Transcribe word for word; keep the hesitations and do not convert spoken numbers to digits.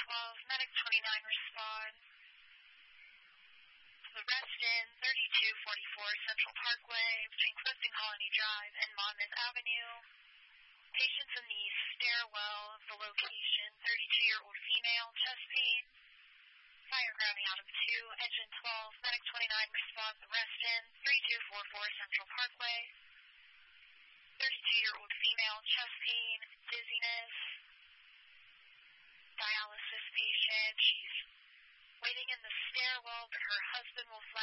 twelve, medic twenty-nine respond. The rest in thirty-two forty-four Central Parkway between Clifton Colony Drive and Monmouth Avenue. Patients in the stairwell of the location, thirty-two-year-old female, chest pain. Fire grounding out of two, engine twelve, medic twenty-nine respond. The rest in thirty-two forty-four Central Parkway. thirty-two-year-old female, chest pain, dizziness. Dialysis patient. She's waiting in the stairwell, but her husband will flash